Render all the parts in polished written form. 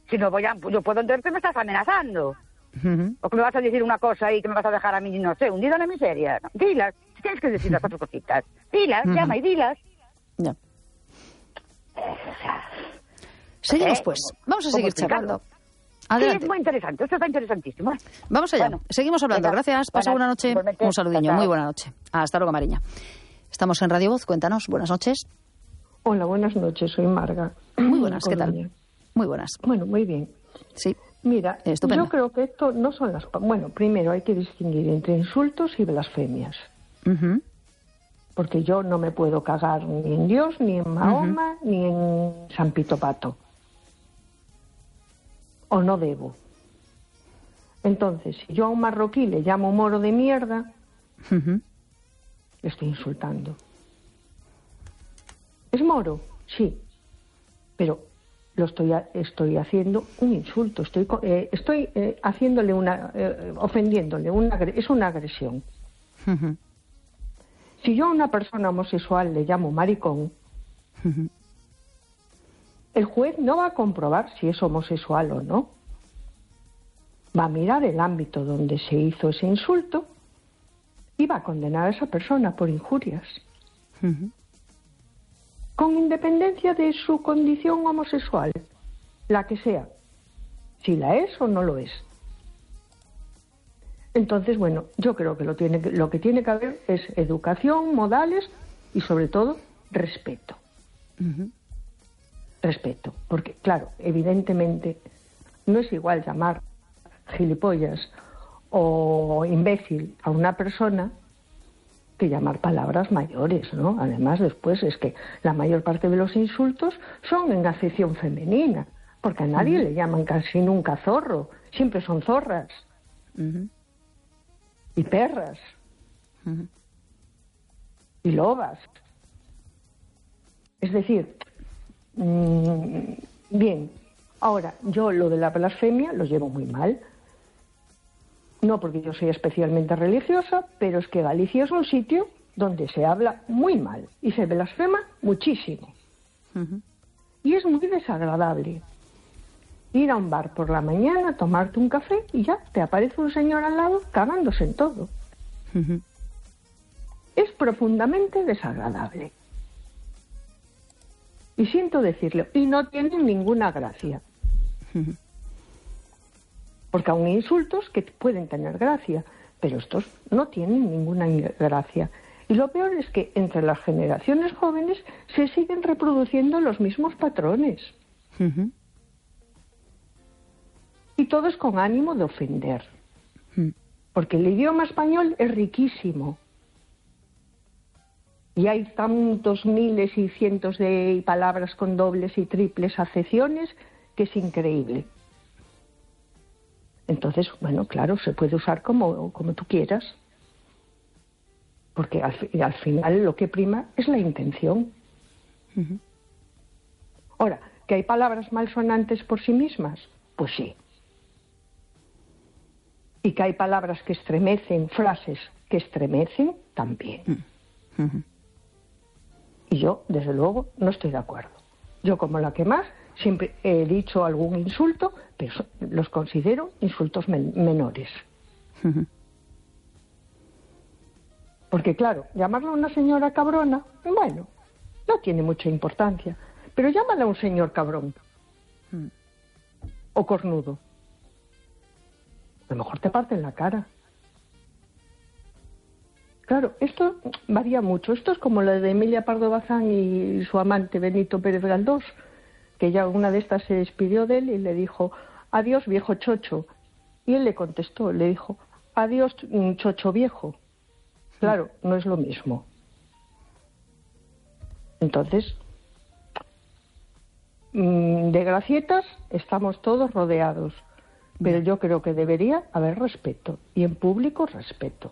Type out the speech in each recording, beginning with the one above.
Si no voy a... Yo puedo entender que me estás amenazando. O que me vas a decir una cosa y que me vas a dejar a mí, no sé, hundida en la miseria. Dilas. Tienes que decir las otras cositas. Dilas, llama y dilas. Ya. Seguimos, pues. Vamos a seguir charlando. Adelante. Sí, es muy interesante. Esto está interesantísimo. Vamos allá. Bueno, seguimos hablando. venga, Gracias. Pasa buena noche. Un saludiño. Muy buena noche. Hasta luego, Mariña. Estamos en Radio Voz. Cuéntanos. Buenas noches. Hola, buenas noches. Soy Marga. Muy buenas. ¿Qué tal? Muy buenas. Bueno, muy bien. Sí. Mira, estupendo. Yo creo que esto no son las... Bueno, primero hay que distinguir entre insultos y blasfemias. Porque yo no me puedo cagar ni en Dios, ni en Mahoma, ni en San Pito Pato. O no debo. Entonces, si yo a un marroquí le llamo moro de mierda, le estoy insultando. ¿Es moro? Sí. Pero estoy haciendo un insulto. Estoy haciéndole ofendiéndole. Es una agresión. Si yo a una persona homosexual le llamo maricón, el juez no va a comprobar si es homosexual o no. Va a mirar el ámbito donde se hizo ese insulto y va a condenar a esa persona por injurias. Con independencia de su condición homosexual, la que sea, si la es o no lo es. Entonces, bueno, yo creo que lo que tiene que haber es educación, modales y, sobre todo, respeto. Respeto. Porque, claro, evidentemente, no es igual llamar gilipollas o imbécil a una persona que llamar palabras mayores, ¿no? Además, después es que la mayor parte de los insultos son en acepción femenina, porque a nadie le llaman casi nunca zorro, siempre son zorras. Y perras. Y lobas. Es decir, bien, ahora, yo lo de la blasfemia lo llevo muy mal. No porque yo soy especialmente religiosa, pero es que Galicia es un sitio donde se habla muy mal y se blasfema muchísimo. Y es muy desagradable ir a un bar por la mañana, tomarte un café y ya te aparece un señor al lado cagándose en todo. Es profundamente desagradable. Y siento decirlo, y no tienen ninguna gracia. Porque aún hay insultos que pueden tener gracia, pero estos no tienen ninguna gracia. Y lo peor es que entre las generaciones jóvenes se siguen reproduciendo los mismos patrones. Y todo es con ánimo de ofender. Porque el idioma español es riquísimo. Y hay tantos miles y cientos de palabras con dobles y triples acepciones que es increíble. Entonces, bueno, claro, se puede usar como tú quieras. Porque al final lo que prima es la intención. Ahora, ¿que hay palabras malsonantes por sí mismas? Pues sí. Y que hay palabras que estremecen, frases que estremecen, también. Y yo, desde luego, no estoy de acuerdo. Yo, como la que más, siempre he dicho algún insulto, pero los considero insultos menores. Porque, claro, llamarle a una señora cabrona, bueno, no tiene mucha importancia. Pero llámale a un señor cabrón. O cornudo. A lo mejor te parten la cara. Claro, esto varía mucho. Esto es como la de Emilia Pardo Bazán y su amante Benito Pérez Galdós, que ya una de estas se despidió de él y le dijo, adiós viejo chocho. Y él le contestó, le dijo, adiós chocho viejo. Claro, no es lo mismo. Entonces, de gracietas estamos todos rodeados, pero yo creo que debería haber respeto, y en público respeto.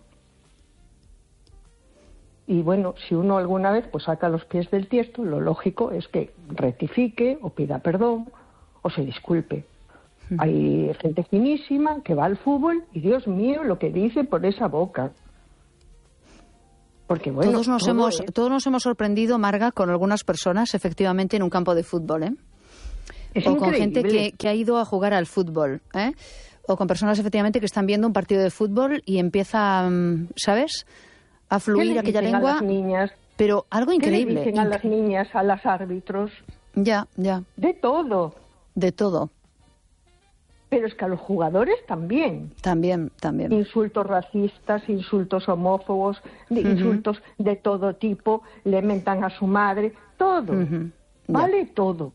Y bueno, si uno alguna vez pues saca los pies del tiesto, lo lógico es que rectifique o pida perdón o se disculpe. Hay gente finísima que va al fútbol y Dios mío lo que dice por esa boca. Porque bueno, todos nos hemos sorprendido, Marga, con algunas personas efectivamente en un campo de fútbol, o con gente que ha ido a jugar al fútbol, ¿eh? O con personas efectivamente que están viendo un partido de fútbol y empieza, ¿sabes?, a fluir aquella lengua. A las niñas? Pero algo increíble. ¿Qué le dicen a las niñas, a los árbitros? Ya. De todo. De todo. Pero es que a los jugadores también. También. Insultos racistas, insultos homófobos, insultos de todo tipo, le mentan a su madre, todo. Vale todo.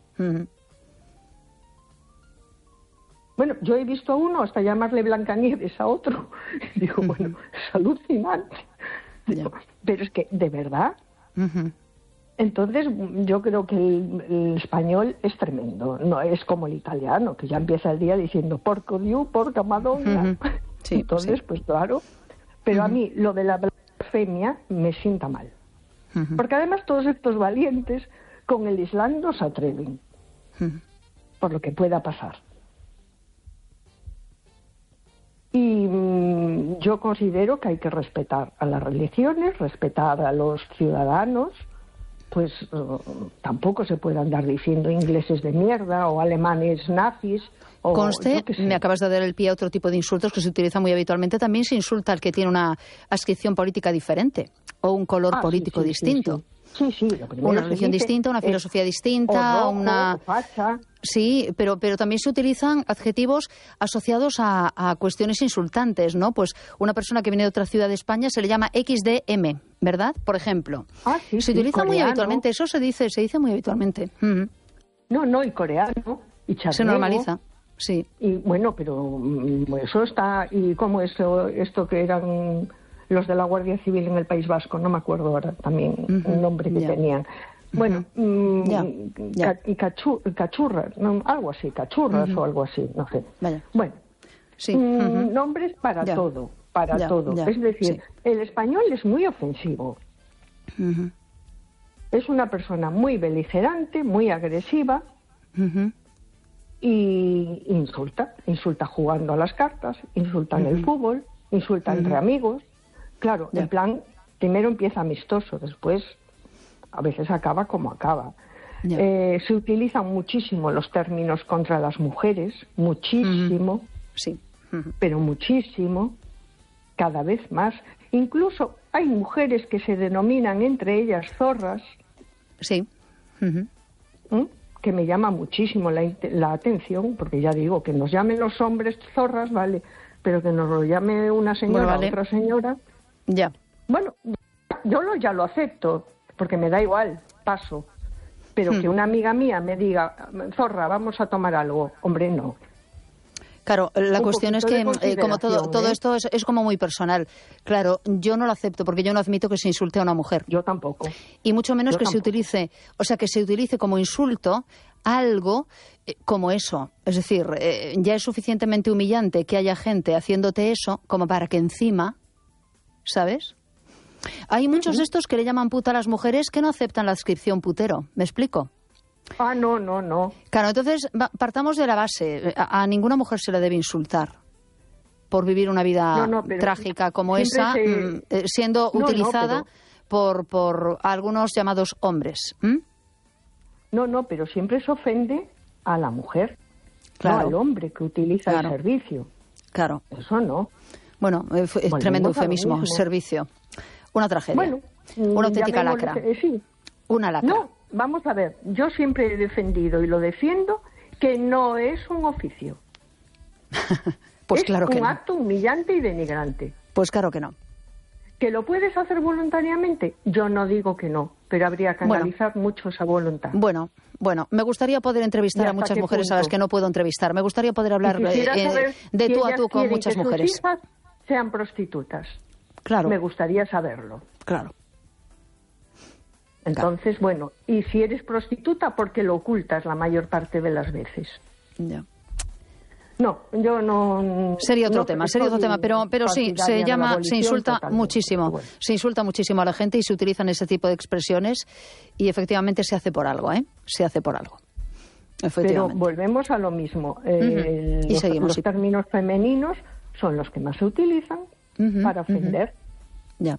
Bueno, yo he visto a uno hasta llamarle Blancanieves a otro. Digo, bueno, es alucinante. Digo, pero es que, ¿de verdad? Entonces, yo creo que el español es tremendo. No es como el italiano, que ya empieza el día diciendo porco Dios, porca Madonna. Sí, entonces, pues claro. Pero a mí, lo de la blasfemia me sienta mal. Porque además todos estos valientes con el Islam no se atreven. Por lo que pueda pasar. Y yo considero que hay que respetar a las religiones, respetar a los ciudadanos, pues tampoco se puede andar diciendo ingleses de mierda o alemanes nazis. O, conste, me acabas de dar el pie a otro tipo de insultos que se utiliza muy habitualmente. También se insulta al que tiene una adscripción política diferente o un color político distinto. Sí, una religión distinta, una filosofía distinta, rojo, una facha. Sí, pero también se utilizan adjetivos asociados a cuestiones insultantes, ¿no? Pues una persona que viene de otra ciudad de España se le llama XDM, ¿verdad? Por ejemplo. Se utiliza coreano. muy habitualmente, eso se dice muy habitualmente. No, y coreano, y charnego. Se normaliza, sí. Y bueno, pero eso está, y como esto que eran los de la Guardia Civil en el País Vasco, no me acuerdo ahora también el nombre que tenían. Bueno, cachurras, no, algo así, cachurras o algo así, no sé. Vaya. Bueno, sí. Nombres para todo, todo. Es decir, el español es muy ofensivo. Es una persona muy beligerante, muy agresiva y insulta jugando a las cartas, insulta en el fútbol, insulta entre amigos. Claro, en plan, primero empieza amistoso, después a veces acaba como acaba. Se utilizan muchísimo los términos contra las mujeres, muchísimo, pero muchísimo, cada vez más. Incluso hay mujeres que se denominan entre ellas zorras, que me llama muchísimo la atención, porque ya digo, que nos llamen los hombres zorras, vale, pero que nos lo llame una señora o otra señora... Ya. Bueno, yo ya lo acepto, porque me da igual, paso. Pero que una amiga mía me diga, zorra, vamos a tomar algo, hombre, no. Claro, la cuestión es que como todo esto es como muy personal. Claro, yo no lo acepto porque yo no admito que se insulte a una mujer. Yo tampoco. Y mucho menos que se utilice como insulto algo como eso. Es decir, ya es suficientemente humillante que haya gente haciéndote eso como para que encima, ¿sabes? Hay muchos de estos que le llaman puta a las mujeres que no aceptan la adscripción putero. ¿Me explico? No. Claro, entonces partamos de la base. A ninguna mujer se le debe insultar por vivir una vida trágica como esa, siendo utilizada por algunos llamados hombres. No, pero siempre se ofende a la mujer, no al hombre que utiliza el servicio. Claro. Eso no. Bueno, es tremendo eufemismo, servicio. Una tragedia. Bueno, una auténtica lacra. Sí. Una lacra. No, vamos a ver, yo siempre he defendido y lo defiendo que no es un oficio. Pues claro que no. Es un acto humillante y denigrante. Pues claro que no. ¿Que lo puedes hacer voluntariamente? Yo no digo que no, pero habría que analizar mucho esa voluntad. Bueno, me gustaría poder entrevistar a muchas mujeres a las que no puedo entrevistar. Me gustaría poder hablar de tú a tú con muchas mujeres. Sus hijas sean prostitutas. Claro. Me gustaría saberlo. Claro. Entonces, bueno, y si eres prostituta, ¿por qué lo ocultas la mayor parte de las veces? Ya. No, yo no... Sería otro tema, pero sí, se insulta muchísimo. Bueno. Se insulta muchísimo a la gente y se utilizan ese tipo de expresiones y efectivamente se hace por algo, Se hace por algo. Pero volvemos a lo mismo. Y seguimos. Los términos femeninos son los que más se utilizan para ofender. Ya.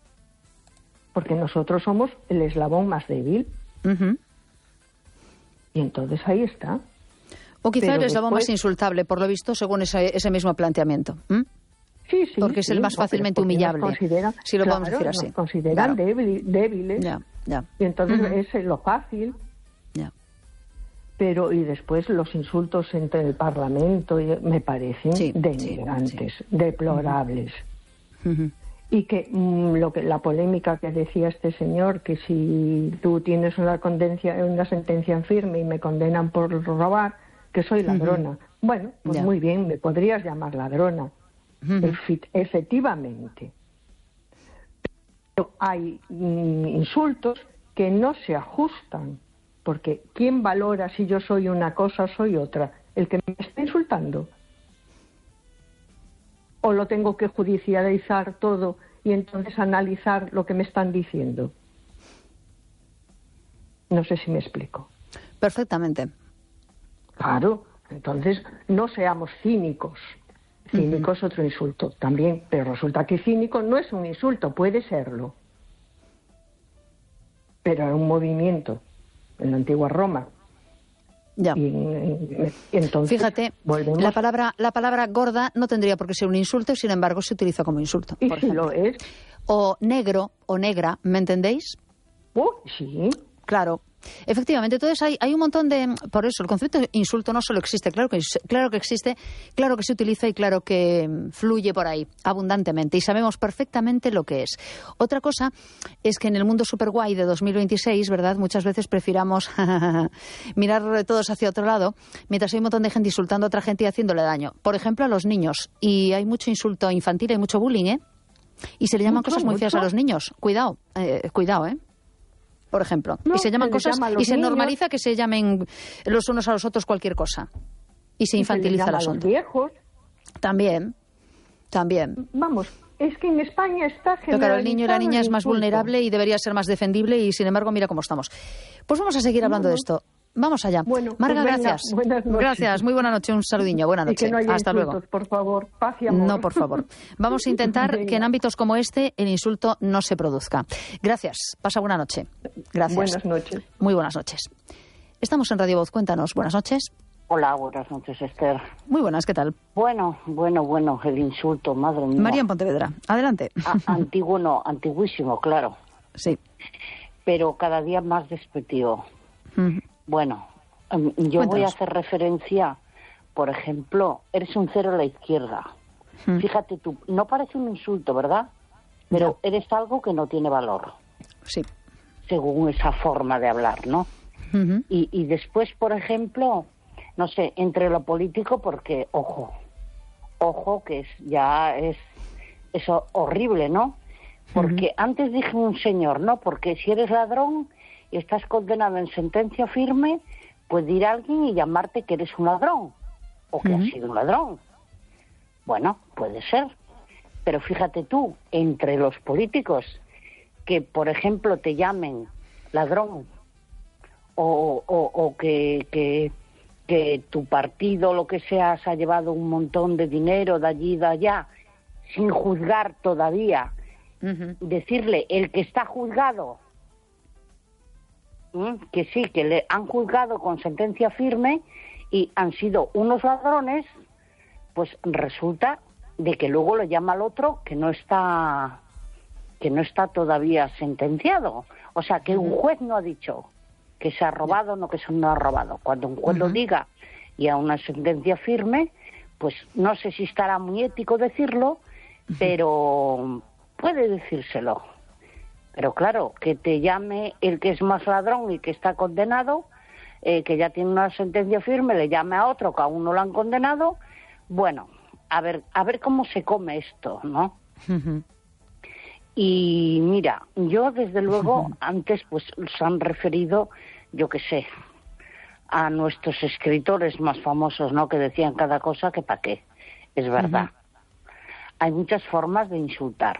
Porque nosotros somos el eslabón más débil. Y entonces ahí está. O quizá Pero el eslabón después... más insultable, por lo visto, según ese mismo planteamiento. Sí, porque es el más fácilmente humillable, si lo podemos decir así. Nos consideran débiles. Ya. Y entonces es lo fácil. Ya. Pero, y después los insultos entre el Parlamento me parecen denigrantes, deplorables. Y que la polémica que decía este señor, que si tú tienes una sentencia en firme y me condenan por robar, que soy ladrona. Bueno, pues muy bien, me podrías llamar ladrona. Efectivamente. Pero hay insultos que no se ajustan, porque ¿quién valora si yo soy una cosa o soy otra? ¿El que me está insultando? ¿O lo tengo que judicializar todo y entonces analizar lo que me están diciendo? No sé si me explico. Perfectamente. Claro, entonces no seamos cínicos. Cínico es otro insulto también, pero resulta que cínico no es un insulto, puede serlo. Pero era un movimiento en la antigua Roma. Ya. Y entonces, fíjate, volvemos... la palabra gorda no tendría por qué ser un insulto y sin embargo se utiliza como insulto. ¿Y por si ejemplo. lo es? O negro o negra, ¿me entendéis? Sí. Claro. Efectivamente, entonces hay un montón de... Por eso, el concepto de insulto no solo existe, claro que existe, claro que se utiliza y claro que fluye por ahí abundantemente y sabemos perfectamente lo que es. Otra cosa es que en el mundo super guay de 2026, ¿verdad?, muchas veces prefiramos mirar todos hacia otro lado, mientras hay un montón de gente insultando a otra gente y haciéndole daño. Por ejemplo, a los niños. Y hay mucho insulto infantil, hay mucho bullying, ¿eh? Y se le llaman cosas muy feas a los niños. Cuidado, ¿eh? Por ejemplo, y se llaman cosas y se normaliza que se llamen los unos a los otros cualquier cosa y se infantiliza el asunto. A los viejos. También. Vamos, es que en España está generalizado. Pero claro, el niño y la niña es más vulnerable y debería ser más defendible y sin embargo mira cómo estamos. Pues vamos a seguir hablando de esto. Vamos allá. Bueno, Marga, pues venga, gracias. Buenas noches. Gracias, muy buena noche, un saludiño, buena noche. Y que no haya hasta insultos, luego. Por favor, paz y amor. No, por favor. Vamos a intentar que en ámbitos como este el insulto no se produzca. Gracias, pasa buena noche. Gracias. Buenas noches. Muy buenas noches. Estamos en Radio Voz, cuéntanos, buenas noches. Hola, buenas noches, Esther. Muy buenas, ¿qué tal? Bueno, el insulto, madre mía. María en Pontevedra, adelante. Antiguo no, antiguísimo, claro. Sí. Pero cada día más despectivo. Bueno, yo Cuéntanos. voy a hacer referencia, por ejemplo, eres un cero a la izquierda. Fíjate tú, no parece un insulto, ¿verdad? Pero No. eres algo que no tiene valor. Sí. Según esa forma de hablar, ¿no? Y después, por ejemplo, no sé, entre lo político, porque, ojo, que es eso horrible, ¿no? Porque antes dije un señor, ¿no? Porque si eres ladrón y estás condenado en sentencia firme, puede ir alguien y llamarte que eres un ladrón o que has sido un ladrón. Bueno, puede ser. Pero fíjate tú, entre los políticos, que, por ejemplo, te llamen ladrón o que tu partido, lo que sea, se ha llevado un montón de dinero de allí y de allá, sin juzgar todavía, decirle, el que está juzgado, que sí, que le han juzgado con sentencia firme y han sido unos ladrones, pues resulta de que luego le llama al otro que no está todavía sentenciado. O sea, que un juez no ha dicho que se ha robado, no que se no ha robado. Cuando un juez lo diga y a una sentencia firme, pues no sé si estará muy ético decirlo, pero puede decírselo. Pero claro, que te llame el que es más ladrón y que está condenado, que ya tiene una sentencia firme, le llame a otro que aún no lo han condenado. Bueno, a ver cómo se come esto, ¿no? Y mira, yo desde luego, antes pues se han referido, yo qué sé, a nuestros escritores más famosos, ¿no? Que decían cada cosa que pa' qué. Es verdad. Hay muchas formas de insultar.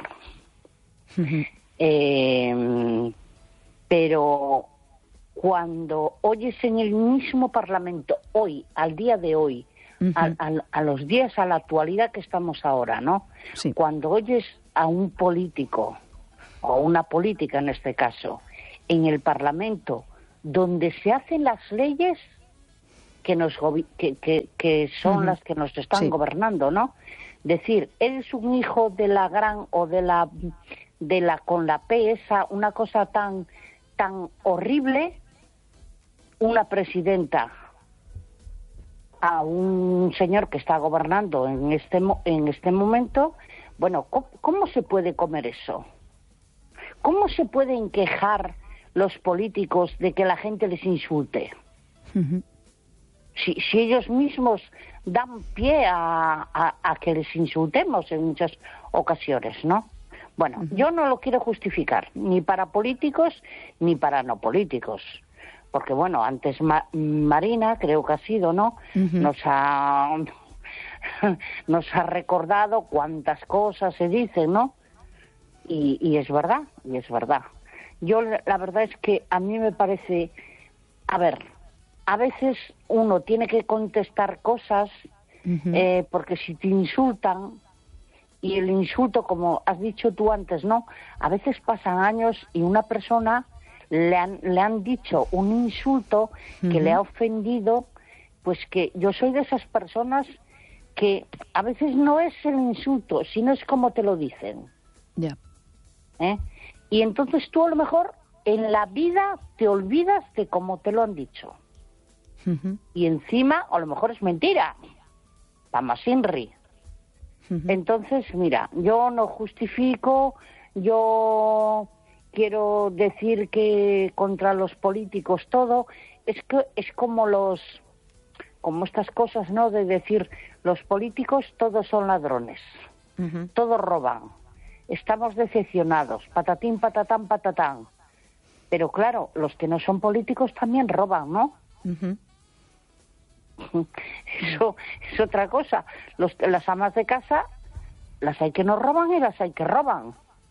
Pero cuando oyes en el mismo Parlamento, hoy, al día de hoy, a los días, a la actualidad que estamos ahora, ¿no? Sí. Cuando oyes a un político, o una política en este caso, en el Parlamento, donde se hacen las leyes que son las que nos están gobernando, ¿no? Decir, eres un hijo de la gran o de la con la P esa, una cosa tan horrible, una presidenta a un señor que está gobernando en este momento. Bueno, ¿cómo se puede comer eso? ¿Cómo se pueden quejar los políticos de que la gente les insulte? Si ellos mismos dan pie a que les insultemos en muchas ocasiones, ¿no? Bueno, yo no lo quiero justificar, ni para políticos ni para no políticos. Porque, bueno, antes Marina, creo que ha sido, ¿no? Nos ha recordado cuántas cosas se dicen, ¿no? Y es verdad, Yo, la verdad es que a mí me parece... A ver, a veces uno tiene que contestar cosas porque si te insultan, y el insulto, como has dicho tú antes, ¿no? A veces pasan años y una persona le han dicho un insulto que le ha ofendido, pues que yo soy de esas personas que a veces no es el insulto, sino es como te lo dicen. Ya. Y entonces tú a lo mejor en la vida te olvidas de cómo te lo han dicho. Y encima a lo mejor es mentira. Pamasinri. Entonces, mira, yo no justifico, yo quiero decir que contra los políticos todo, es que es como estas cosas, ¿no? De decir, los políticos todos son ladrones, todos roban, estamos decepcionados, patatín, patatán, patatán. Pero claro, los que no son políticos también roban, ¿no? Eso es otra cosa. Las amas de casa, las hay que no roban y las hay que roban.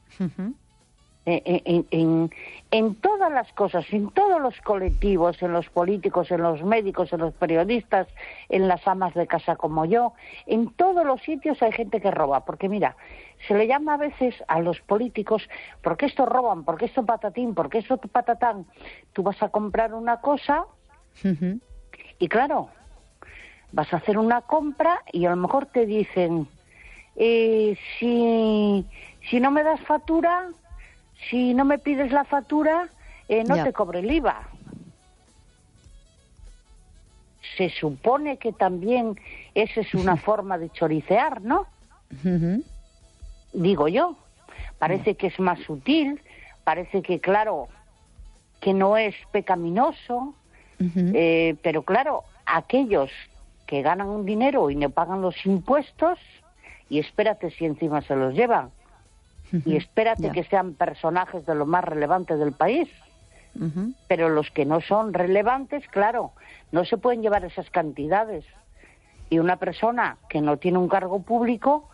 En todas las cosas, en todos los colectivos, en los políticos, en los médicos, en los periodistas, en las amas de casa como yo, en todos los sitios hay gente que roba. Porque mira, se le llama a veces a los políticos, porque esto roban, porque esto patatín, porque esto patatán. Tú vas a comprar una cosa y claro, vas a hacer una compra y a lo mejor te dicen, si no me das factura, si no me pides la factura, no te cobre el IVA. Se supone que también esa es una forma de choricear, ¿no? Digo yo. Parece que es más sutil, parece que, claro, que no es pecaminoso, pero claro, aquellos que ganan un dinero y no pagan los impuestos, y espérate si encima se los llevan, y espérate que sean personajes de lo más relevante del país, pero los que no son relevantes, claro, no se pueden llevar esas cantidades, y una persona que no tiene un cargo público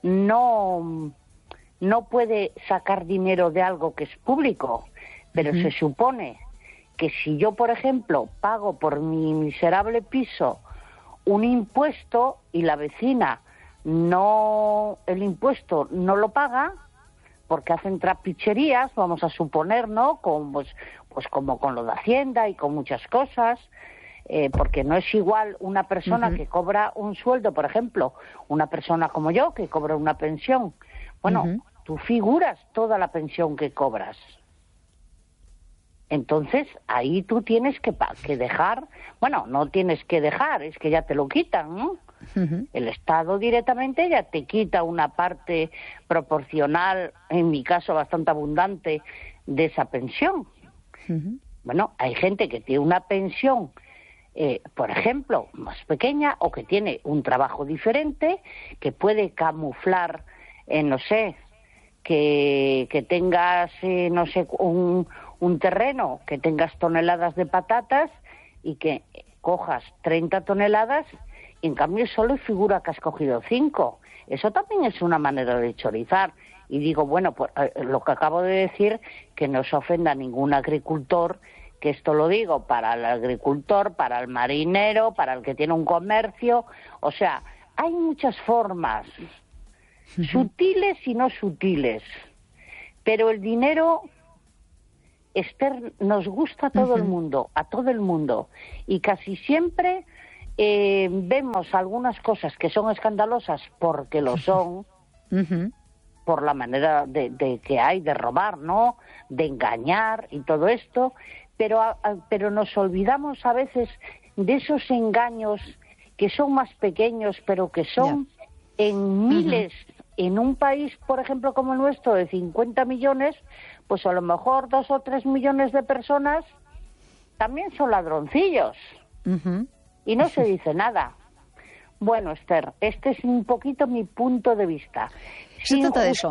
no puede sacar dinero de algo que es público, pero se supone que si yo, por ejemplo, pago por mi miserable piso un impuesto y la vecina el impuesto no lo paga porque hacen trapicherías, vamos a suponer, ¿no? Pues como con lo de Hacienda y con muchas cosas, porque no es igual una persona que cobra un sueldo, por ejemplo, una persona como yo que cobra una pensión. Bueno, tú figuras toda la pensión que cobras. Entonces, ahí tú tienes que dejar, bueno, no tienes que dejar, es que ya te lo quitan, ¿no? El Estado directamente ya te quita una parte proporcional, en mi caso bastante abundante, de esa pensión. Bueno, hay gente que tiene una pensión, por ejemplo, más pequeña, o que tiene un trabajo diferente, que puede camuflar, no sé, que tengas, no sé, un terreno, que tengas toneladas de patatas y que cojas 30 toneladas y en cambio solo figura que has cogido 5. Eso también es una manera de chorizar. Y digo, bueno, pues lo que acabo de decir, que no se ofenda a ningún agricultor, que esto lo digo para el agricultor, para el marinero, para el que tiene un comercio. O sea, hay muchas formas, sutiles y no sutiles, pero el dinero Esther, nos gusta a todo el mundo, y casi siempre vemos algunas cosas que son escandalosas porque lo son, por la manera de que hay de robar, ¿no?, de engañar y todo esto, pero nos olvidamos a veces de esos engaños que son más pequeños, pero que son en miles. En un país, por ejemplo, como el nuestro, de 50 millones, pues a lo mejor 2 o 3 millones de personas también son ladroncillos. Y no se dice nada. Bueno, Esther, este es un poquito mi punto de vista. Sin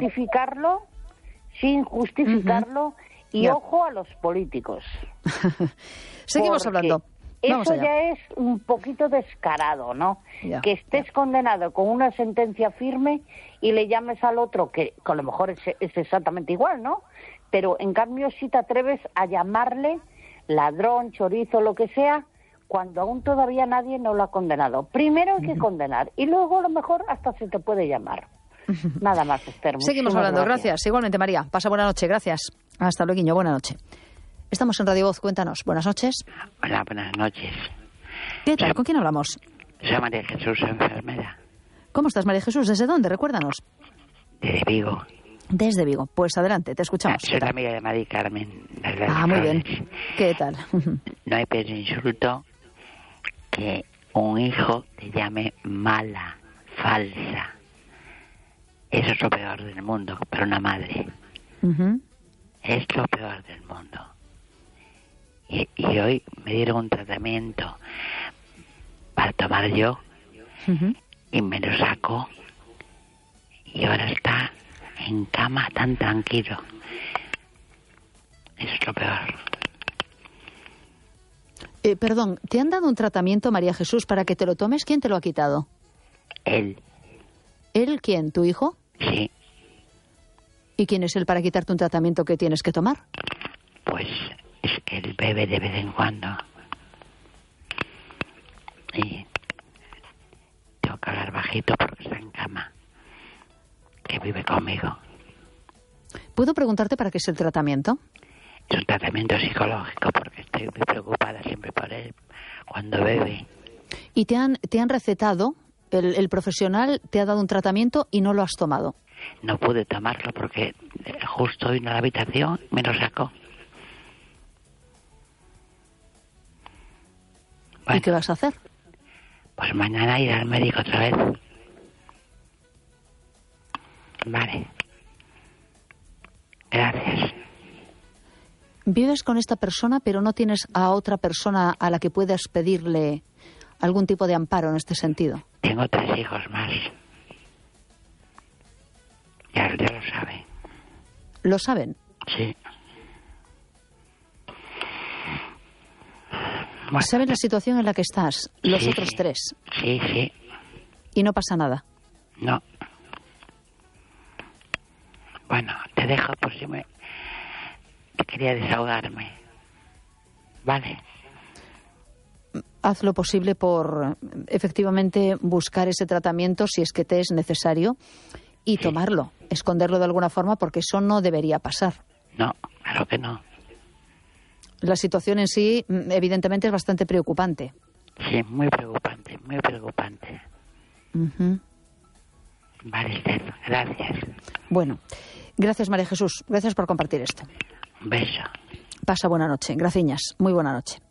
justificarlo, y ojo a los políticos. Seguimos hablando. Eso ya es un poquito descarado, ¿no? Que estés condenado con una sentencia firme y le llames al otro, que a lo mejor es exactamente igual, ¿no? Pero en cambio si te atreves a llamarle ladrón, chorizo, lo que sea, cuando aún todavía nadie no lo ha condenado. Primero hay que condenar y luego a lo mejor hasta se te puede llamar. Nada más, Esther. Seguimos hablando. Gracias. Igualmente, María. Pasa buena noche. Gracias. Hasta luego. Buena noche. Estamos en Radio Voz. Cuéntanos. Buenas noches. Hola, buenas noches. ¿Qué tal? ¿Con quién hablamos? Soy María Jesús, enfermera. ¿Cómo estás, María Jesús? ¿Desde dónde? Recuérdanos. Desde Vigo. Desde Vigo. Pues adelante, te escuchamos. Soy la amiga de Mari Carmen. Muy bien. ¿Qué tal? No hay peor insulto que un hijo te llame mala, falsa. Eso es lo peor del mundo para una madre. Es lo peor del mundo. Y hoy me dieron un tratamiento para tomar yo y me lo sacó y ahora está en cama tan tranquilo. Eso es lo peor. Perdón, ¿te han dado un tratamiento, María Jesús, para que te lo tomes? ¿Quién te lo ha quitado? Él. ¿Él quién? ¿Tu hijo? Sí. ¿Y quién es él para quitarte un tratamiento que tienes que tomar? Pues es que él bebe de vez en cuando. Y tengo que hablar bajito porque está en cama. Que vive conmigo. ¿Puedo preguntarte para qué es el tratamiento? Es un tratamiento psicológico porque estoy muy preocupada siempre por él cuando bebe. ¿Y te han recetado, el profesional te ha dado un tratamiento y no lo has tomado? No pude tomarlo porque justo vino a la habitación y me lo sacó. Bueno, ¿y qué vas a hacer? Pues mañana ir al médico otra vez. Vale. Gracias. Vives con esta persona, pero no tienes a otra persona a la que puedas pedirle algún tipo de amparo en este sentido. Tengo 3 hijos más. Ya lo saben. ¿Lo saben? Sí. Bueno, ¿Saben la situación en la que estás? Los otros 3. Sí, sí. ¿Y no pasa nada? No. Bueno, te dejo por si quería desahogarme. Vale. Haz lo posible por efectivamente buscar ese tratamiento si es que te es necesario y tomarlo, esconderlo de alguna forma porque eso no debería pasar. No, claro que no. La situación en sí evidentemente es bastante preocupante. Sí, muy preocupante, muy preocupante. Vale, Esther, gracias. Bueno, gracias María Jesús, gracias por compartir esto. Un beso. Pasa buena noche, graciñas, muy buena noche.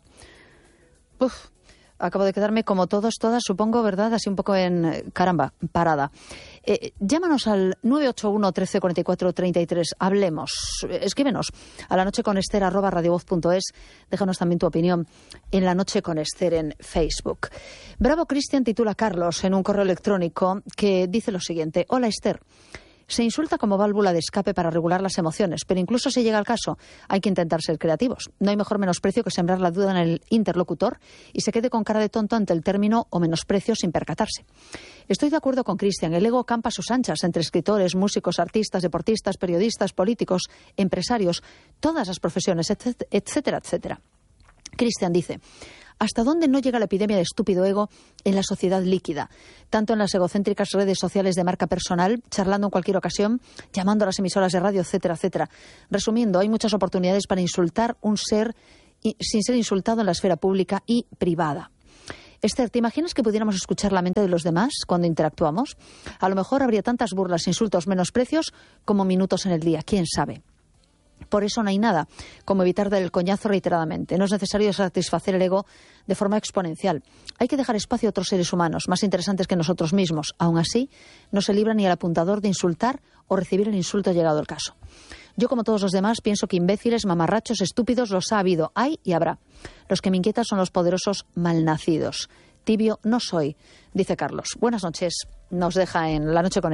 Acabo de quedarme como todas, supongo, ¿verdad? Así un poco en, parada. Llámanos al 981 13 44 33. Hablemos. Escríbenos a lanocheconester@radiovoz.es. Déjanos también tu opinión en La Noche con Esther en Facebook. Bravo Cristian titula Carlos en un correo electrónico que dice lo siguiente. Hola Esther. Se insulta como válvula de escape para regular las emociones, pero incluso si llega el caso, hay que intentar ser creativos. No hay mejor menosprecio que sembrar la duda en el interlocutor y se quede con cara de tonto ante el término o menosprecio sin percatarse. Estoy de acuerdo con Cristian. El ego campa a sus anchas entre escritores, músicos, artistas, deportistas, periodistas, políticos, empresarios, todas las profesiones, etcétera, etcétera. Cristian dice... ¿Hasta dónde no llega la epidemia de estúpido ego en la sociedad líquida? Tanto en las egocéntricas redes sociales de marca personal, charlando en cualquier ocasión, llamando a las emisoras de radio, etcétera, etcétera. Resumiendo, hay muchas oportunidades para insultar un ser sin ser insultado en la esfera pública y privada. Esther, ¿te imaginas que pudiéramos escuchar la mente de los demás cuando interactuamos? A lo mejor habría tantas burlas, insultos, menosprecios como minutos en el día. ¿Quién sabe? Por eso no hay nada como evitar dar el coñazo reiteradamente. No es necesario satisfacer el ego de forma exponencial. Hay que dejar espacio a otros seres humanos más interesantes que nosotros mismos. Aún así, no se libra ni al apuntador de insultar o recibir el insulto llegado el caso. Yo, como todos los demás, pienso que imbéciles, mamarrachos, estúpidos los ha habido, hay y habrá. Los que me inquietan son los poderosos malnacidos. Tibio no soy, dice Carlos. Buenas noches. Nos deja en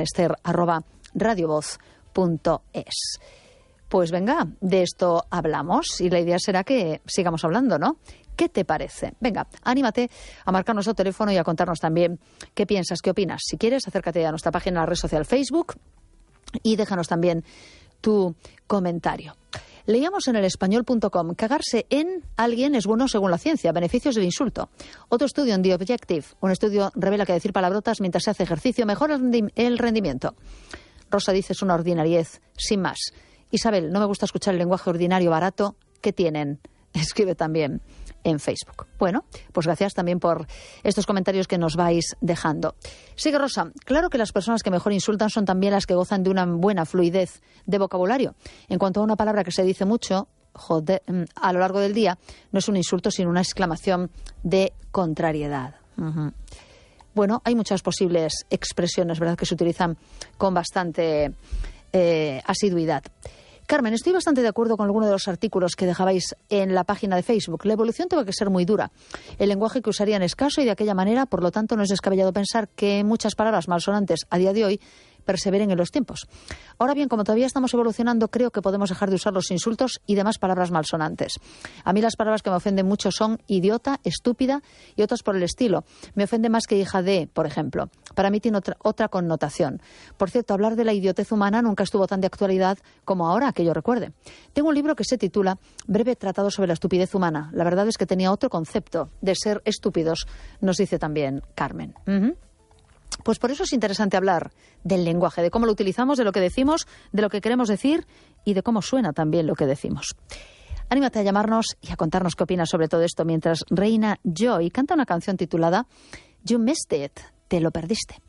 lanocheconester@radiovoz.es. Pues venga, de esto hablamos y la idea será que sigamos hablando, ¿no? ¿Qué te parece? Venga, anímate a marcar nuestro teléfono y a contarnos también qué piensas, qué opinas. Si quieres, acércate a nuestra página en la red social Facebook y déjanos también tu comentario. Leíamos en elespañol.com, cagarse en alguien es bueno según la ciencia, beneficios del insulto. Otro estudio en The Objective, un estudio revela que decir palabrotas mientras se hace ejercicio mejora el rendimiento. Rosa dice, es una ordinariez, sin más. Isabel, no me gusta escuchar el lenguaje ordinario barato que tienen. Escribe también en Facebook. Bueno, pues gracias también por estos comentarios que nos vais dejando. Sigue Rosa. Claro que las personas que mejor insultan son también las que gozan de una buena fluidez de vocabulario. En cuanto a una palabra que se dice mucho, joder, a lo largo del día, no es un insulto sino una exclamación de contrariedad. Bueno, hay muchas posibles expresiones, ¿verdad?, que se utilizan con bastante asiduidad. Carmen, estoy bastante de acuerdo con alguno de los artículos que dejabais en la página de Facebook. La evolución tuvo que ser muy dura. El lenguaje que usarían es escaso y de aquella manera, por lo tanto, no es descabellado pensar que muchas palabras malsonantes a día de hoy perseveren en los tiempos. Ahora bien, como todavía estamos evolucionando, creo que podemos dejar de usar los insultos y demás palabras malsonantes. A mí las palabras que me ofenden mucho son idiota, estúpida y otras por el estilo. Me ofende más que hija de, por ejemplo. Para mí tiene otra connotación. Por cierto, hablar de la idiotez humana nunca estuvo tan de actualidad como ahora, que yo recuerde. Tengo un libro que se titula Breve tratado sobre la estupidez humana. La verdad es que tenía otro concepto de ser estúpidos, nos dice también Carmen. Pues por eso es interesante hablar del lenguaje, de cómo lo utilizamos, de lo que decimos, de lo que queremos decir y de cómo suena también lo que decimos. Anímate a llamarnos y a contarnos qué opinas sobre todo esto mientras Reina Joy canta una canción titulada You Missed It, te lo perdiste.